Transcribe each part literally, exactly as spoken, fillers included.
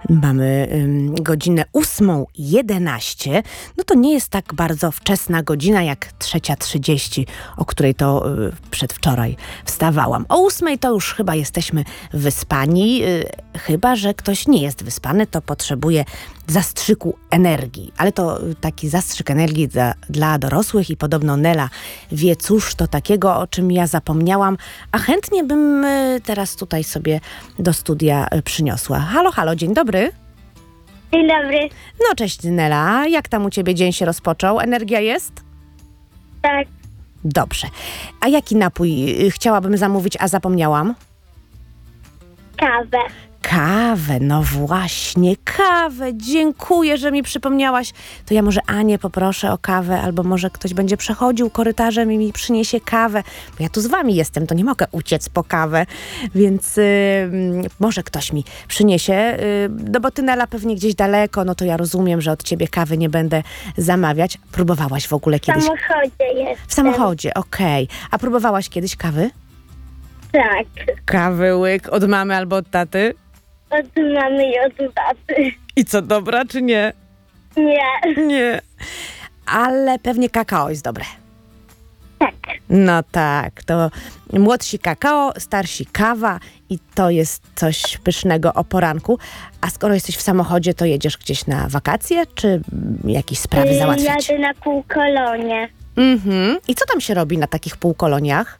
Mamy ym, godzinę ósmą jedenaście. No to nie jest tak bardzo wczesna godzina jak trzecia trzydzieści, o której to y, przedwczoraj wstawałam. O ósmej to już chyba jesteśmy wyspani. Y, chyba że ktoś nie jest wyspany, to potrzebuje zastrzyku energii. Ale to taki zastrzyk energii dla, dla dorosłych i podobno Nela wie, cóż to takiego, o czym ja zapomniałam, a chętnie bym y, teraz tutaj sobie do studia y, przyniosła. Halo, halo, dzień dobry. Dzień dobry. No cześć Nela, jak tam u ciebie dzień się rozpoczął? Energia jest? Tak, Dobrze. A jaki napój y, chciałabym zamówić, a zapomniałam? kawę. Kawę, no właśnie, kawę. Dziękuję, że mi przypomniałaś. To ja może Anię poproszę o kawę, albo może ktoś będzie przechodził korytarzem i mi przyniesie kawę. Bo ja tu z wami jestem, to nie mogę uciec po kawę, więc y, może ktoś mi przyniesie. Y, no bo ty, Nela, pewnie gdzieś daleko, no to ja rozumiem, że od ciebie kawy nie będę zamawiać. Próbowałaś w ogóle W kiedyś? samochodzie jest. W samochodzie, okej. A próbowałaś kiedyś kawy? Tak, Kawy łyk od mamy albo od taty? od mamy i od taty. I co, dobra czy nie? Nie, Nie. Ale pewnie kakao jest dobre. tak. No tak, to młodsi kakao, starsi kawa i to jest coś pysznego o poranku. A skoro jesteś w samochodzie, to jedziesz gdzieś na wakacje, czy mm, jakieś sprawy Y, załatwiać? Jadę na półkolonie. Mhm. I co tam się robi na takich półkoloniach?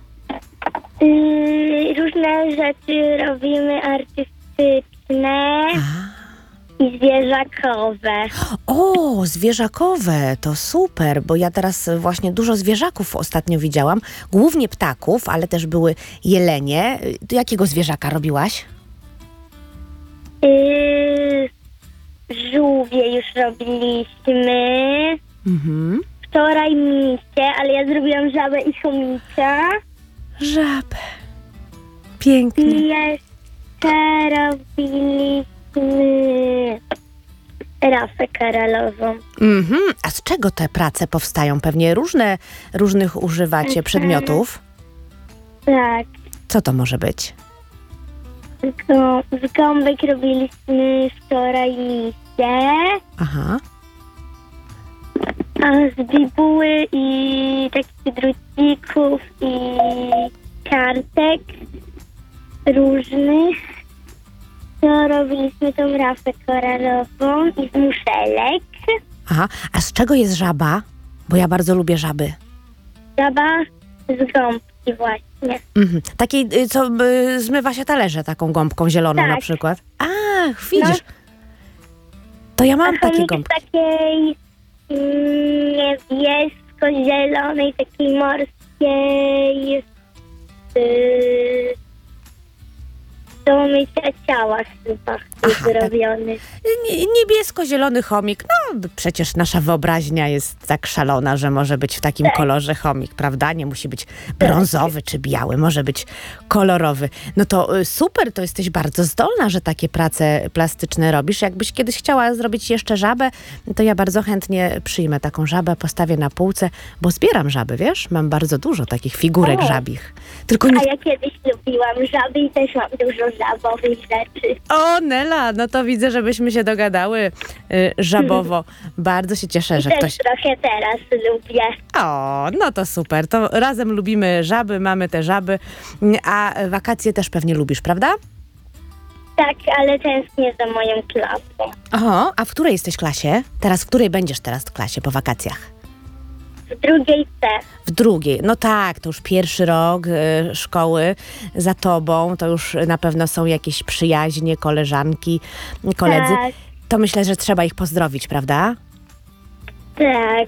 Y, różne rzeczy robimy artystyczne i zwierzakowe. O, zwierzakowe, to super, bo ja teraz właśnie dużo zwierzaków ostatnio widziałam, głównie ptaków, ale też były jelenie. Ty jakiego zwierzaka robiłaś? Y, żółwie już robiliśmy. Mhm. Wczoraj misie, ale ja zrobiłam żabę i chomika. Żabę. Pięknie. I jeszcze robiliśmy rafę karalową. Mhm. A z czego te prace powstają? Pewnie różne, różnych używacie Mhm. przedmiotów. Tak. Co to może być? Tylko z gąbek robiliśmy wczoraj misie, Aha. a z bibuły i takich drucików i kartek różnych to robiliśmy tą rafę koralową i z muszelek. Aha. A z czego jest żaba? Bo ja bardzo lubię żaby. Żaba z gąbki właśnie. Mhm. Takiej, y, co y, zmywa się talerze taką gąbką zieloną Tak. na przykład. Ach, widzisz. To ja mam A takie chomik gąbki. z takiej mm, niebiesko-zielonej, takiej morskiej yy, do mycia ciała chyba jest Aha, tak. zrobiony. Nie- Niebiesko-zielony chomik. No, przecież nasza wyobraźnia jest tak szalona, że może być w takim kolorze chomik, prawda? Nie musi być brązowy czy biały, może być kolorowy. No to y, super, to jesteś bardzo zdolna, że takie prace plastyczne robisz. Jakbyś kiedyś chciała zrobić jeszcze żabę, to ja bardzo chętnie przyjmę taką żabę, postawię na półce, bo zbieram żaby, wiesz? Mam bardzo dużo takich figurek O. żabich. Tylko nie... A ja kiedyś lubiłam żaby i też mam dużo żabowych rzeczy. O, Nela, no to widzę, żebyśmy się dogadały y, żabowo. Bardzo się cieszę, I że też ktoś... trochę teraz lubię. O, no to super. To razem lubimy żaby, mamy te żaby, a wakacje też pewnie lubisz, prawda? Tak, ale tęsknię za moją klasą. Oho, a w której jesteś klasie? Teraz w której będziesz teraz w klasie po wakacjach? W drugiej C. W drugiej. No tak, to już pierwszy rok y, szkoły za tobą. To już na pewno są jakieś przyjaźnie, koleżanki, koledzy. Tak, To myślę, że trzeba ich pozdrowić, prawda? tak.